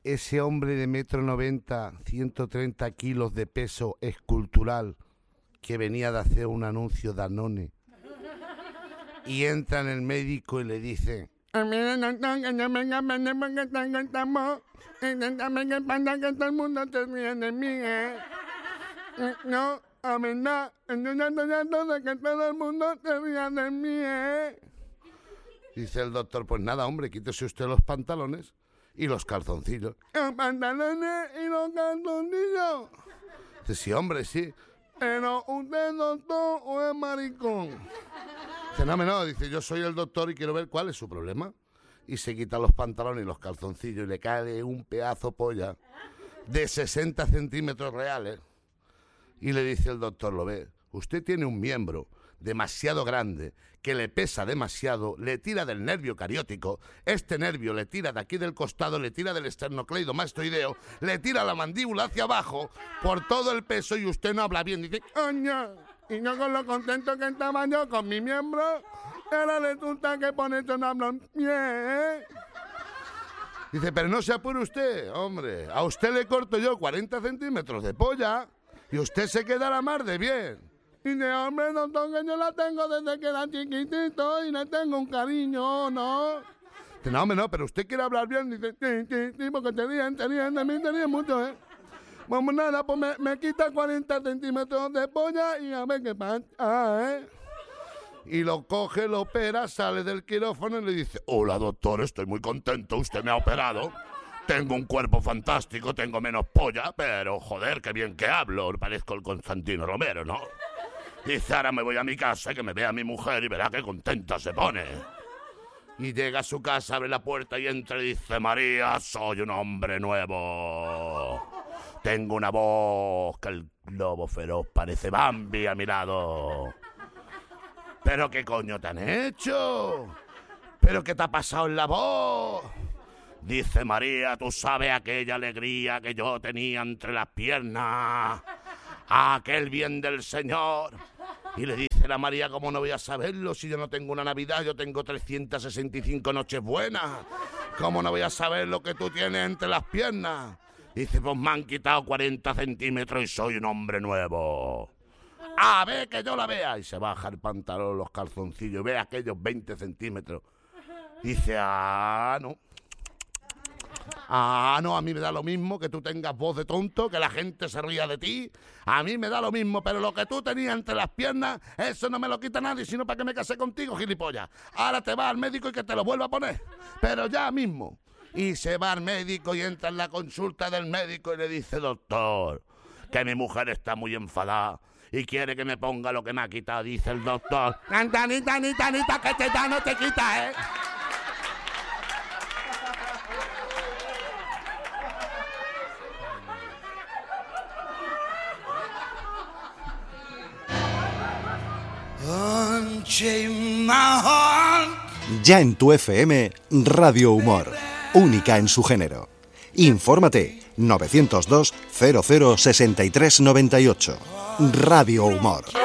ese hombre de 1,90 m, 130 kilos de peso escultural que venía de hacer un anuncio de Danone y entra en el médico y le dice: mire, doctor, que no venga a vender porque estamos intentando que pasa que todo el mundo te ríe de mí, No, a verdad, estoy harto de que todo el mundo te ría de mí, Dice el doctor: pues nada, hombre, quítese usted los pantalones y los calzoncillos. ¿Los pantalones y los calzoncillos? Dice: sí, hombre, sí. ¿Pero usted es doctor o es maricón? Dice: no, dice, yo soy el doctor y quiero ver cuál es su problema. Y se quita los pantalones y los calzoncillos y le cae un pedazo polla de 60 centímetros reales. Y le dice el doctor: lo ve, usted tiene un miembro demasiado grande, que le pesa demasiado, le tira del nervio cariótico, este nervio le tira de aquí del costado, le tira del esternocleidomastoideo, le tira la mandíbula hacia abajo por todo el peso y usted no habla bien. Dice: coño, y no con lo contento que estaba yo con mi miembro, ahora resulta que por eso no hablo bien, Dice: pero no se apure usted, hombre, a usted le corto yo 40 centímetros de polla y usted se quedará más de bien. Y de hombre, doctor, que yo la tengo desde que era chiquitito y le tengo un cariño, ¿no? Dice: no, hombre, no, pero usted quiere hablar bien. Dice: sí, porque te ríen de mí, te ríen mucho, Vamos, nada, pues me quita 40 centímetros de polla y a ver qué pasa, Y lo coge, lo opera, sale del quirófano y le dice: hola, doctor, estoy muy contento, usted me ha operado. Tengo un cuerpo fantástico, tengo menos polla, pero joder, qué bien que hablo, parezco el Constantino Romero, ¿no? Dice: ahora me voy a mi casa y que me vea mi mujer y verá qué contenta se pone. Y llega a su casa, abre la puerta y entra y dice: María, soy un hombre nuevo. Tengo una voz que el lobo feroz parece Bambi a mi lado. ¿Pero qué coño te han hecho? ¿Pero qué te ha pasado en la voz? Dice María: tú sabes aquella alegría que yo tenía entre las piernas, aquel bien del Señor. Y le dice la María: ¿cómo no voy a saberlo si yo no tengo una Navidad? Yo tengo 365 noches buenas. ¿Cómo no voy a saber lo que tú tienes entre las piernas? Dice: pues me han quitado 40 centímetros y soy un hombre nuevo. A ver que yo la vea. Y se baja el pantalón, los calzoncillos, y ve aquellos 20 centímetros. Dice: no, a mí me da lo mismo que tú tengas voz de tonto, que la gente se ría de ti. A mí me da lo mismo, pero lo que tú tenías entre las piernas, eso no me lo quita nadie, sino para que me casé contigo, gilipollas. Ahora te vas al médico y que te lo vuelva a poner, pero ya mismo. Y se va al médico y entra en la consulta del médico y le dice: doctor, que mi mujer está muy enfadada y quiere que me ponga lo que me ha quitado. Dice el doctor: Anita, que te da no te quita, Ya en tu FM, Radio Humor, única en su género. Infórmate 902 00 63 98. Radio Humor.